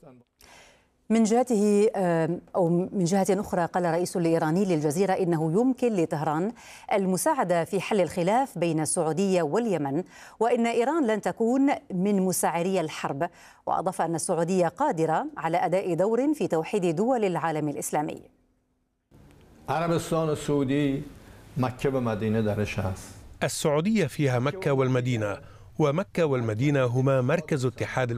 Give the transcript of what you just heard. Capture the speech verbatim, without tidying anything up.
من جهته أو من جهة أخرى قال الرئيس الإيراني للجزيرة إنه يمكن لطهران المساعدة في حل الخلاف بين السعودية واليمن، وإن إيران لن تكون من مساعري الحرب، وأضاف أن السعودية قادرة على أداء دور في توحيد دول العالم الإسلامي. عربستان السعودي مكة ومدينة درش است. السعودية فيها مكة والمدينة، ومكة والمدينة هما مركز اتحاد